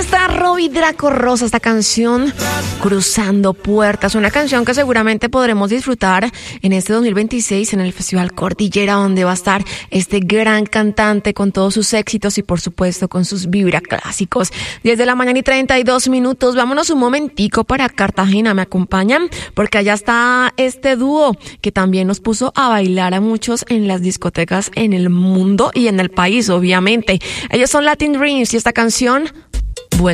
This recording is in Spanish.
está Robbie Draco Rosa, esta canción Cruzando Puertas, una canción que seguramente podremos disfrutar en este 2026 en el Festival Cordillera, donde va a estar este gran cantante con todos sus éxitos y por supuesto con sus vibra clásicos. 10 de la mañana y 32 minutos, vámonos un momentico para Cartagena, ¿me acompañan? Porque allá está este dúo que también nos puso a bailar a muchos en las discotecas en el mundo y en el país, obviamente. Ellos son Latin Dreams y esta canción